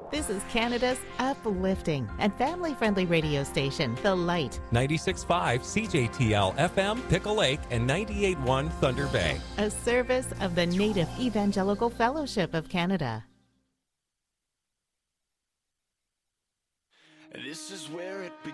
This is Canada's uplifting and family-friendly radio station, The Light. 96.5 CJTL FM, Pickle Lake, and 98.1 Thunder Bay. A service of the Native Evangelical Fellowship of Canada. This is where it begins.